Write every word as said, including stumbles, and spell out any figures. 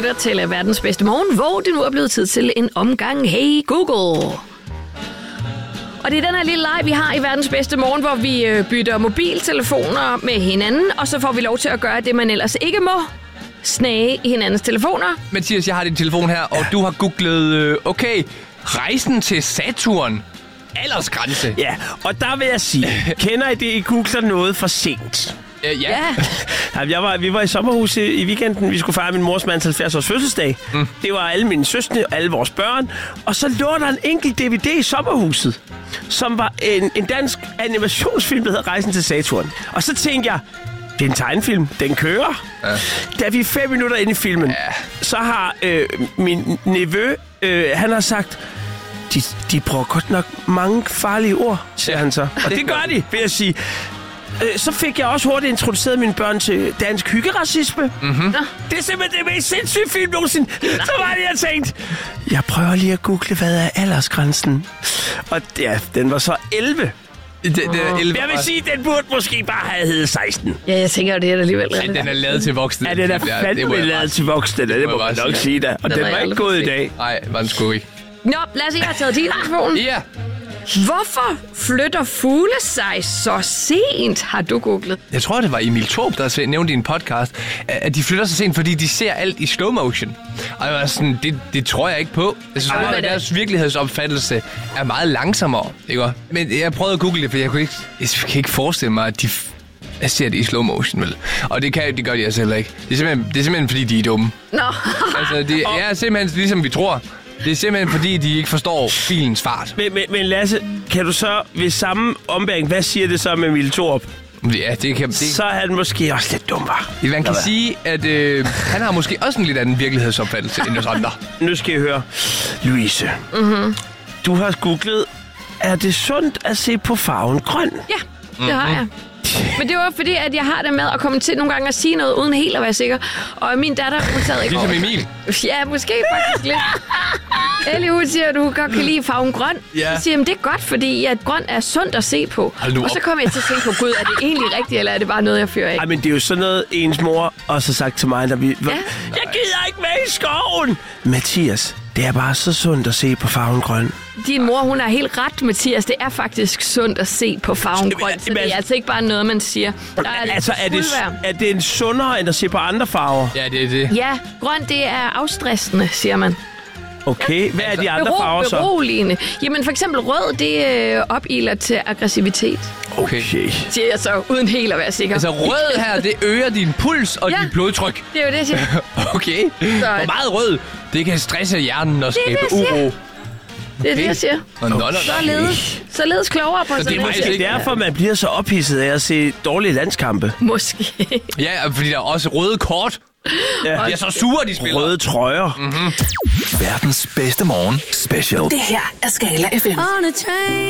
lytter til verdens bedste morgen, hvor det nu er blevet tid til en omgang Hey Google. Og det er den her lille leg, vi har i verdens bedste morgen, hvor vi bytter mobiltelefoner med hinanden, og så får vi lov til at gøre det, man ellers ikke må. Snage i hinandens telefoner. Mathias, jeg har din telefon her, og ja. du har googlet, øh, okay, rejsen til Saturn. Aldersgrænse. Ja, og der vil jeg sige, kender I det, I googler noget for sent? Uh, ja. ja. Jeg var, vi var i sommerhus i, i weekenden. Vi skulle fejre min mors mands halvfjerds års fødselsdag. Mm. Det var alle mine søskende og alle vores børn. Og så lå der en enkelt D V D i sommerhuset, som var en, en dansk animationsfilm, der hedder Rejsen til Saturn. Og så tænkte jeg, det er en tegnefilm. Den kører. Ja. Da vi er fem minutter inde i filmen, ja. så har øh, min nevø, øh, han har sagt, de, de bruger godt nok mange farlige ord, siger ja. han så. Og det gør de, vil jeg sige. Øh, så fik jeg også hurtigt introduceret mine børn til dansk hyggeracisme. Mm-hmm. Det er simpelthen det mest sindssyge film nogensinde. Så var det, jeg tænkte, jeg prøver lige at google, hvad er aldersgrænsen? Og ja, den var så elleve. Det, det er elleve. Jeg vil sige, den burde måske bare have heddet seksten. Ja, jeg tænker jo, det er alligevel. Ja, den er lavet til voksne. Ja, den er fandme ja, lavet til voksne, det, det må man nok sige da. Og den, den var ikke gået i dag. Nej, var den sgu ikke. Nå, lad os se, jeg har taget din telefon. Ja. Hvorfor flytter fugle sig så sent, har du googlet? Jeg tror, det var Emil Thorup, der nævnte i en podcast, at de flytter sig sent, fordi de ser alt i slow motion. Og jeg var sådan, det, det tror jeg ikke på. Jeg synes, at deres virkelighedsopfattelse er meget langsommere, ikke? Men jeg prøvede at google det, for jeg kunne ikke, jeg kan ikke forestille mig, at de jeg ser det i slow motion, vel? Og det, kan, det gør de altså heller ikke. Det er simpelthen, det er simpelthen fordi, de er dumme. Nå. Altså, det er simpelthen ligesom vi tror. Det er simpelthen fordi, de ikke forstår filens fart. Men, men, men Lasse, kan du så ved samme ombæring, hvad siger det så med Emil Thorup? Ja, det kan... Det... Så er han måske også lidt dum, var. Man kan sige, at øh, han har måske også en lidt anden virkelighedsopfattelse end os andre. Nu skal I høre. Louise, mm-hmm. du har googlet, er det sundt at se på farven grøn? Ja, det mm-hmm. har jeg. Men det var fordi, at jeg har det med at komme til nogle gange at sige noget, uden helt at være sikker. Og min datter, hun sad ikke over. Ligesom Emil? Ja, måske faktisk lidt. Ellie, hun siger, at du godt kan lide farven grøn. Ja. Så siger jeg, det er godt, fordi at grøn er sundt at se på. Og så kommer jeg til at tænke på, gud, er det egentlig rigtigt, eller er det bare noget, jeg fører af? Ej, men det er jo sådan noget, ens mor også har sagt til mig, da vi... Ja. Jeg gider ikke med i skoven! Mathias, det er bare så sundt at se på farven grøn. Din mor, hun er helt ret, Mathias. Det er faktisk sundt at se på farven grøn, så det er altså ikke bare noget, man siger. Der er altså, er det, er det en sundere, end at se på andre farver? Ja, det er det. Ja, grøn, det er afstressende, siger man. Okay, hvad er de andre Bero, farver så? Beroligende. Jamen, for eksempel rød, det øh, opiler til aggressivitet. Okay. Siger jeg så, uden helt at være sikker. Altså, rød her, det øger din puls og ja, dit blodtryk. Det er jo det, jeg siger. Okay. Så hvor meget rød, det kan stresse hjernen og skabe det, uro. Det er det, jeg siger. Nå, nå, nå, således, således klogere på så det er måske derfor, man bliver så ophidset af at se dårlige landskampe. Måske. Ja, fordi der er også røde kort. Ja. De er så sure, de spiller. Røde trøjer. Mm-hmm. Verdens bedste morgen special. Det her er Skala F M.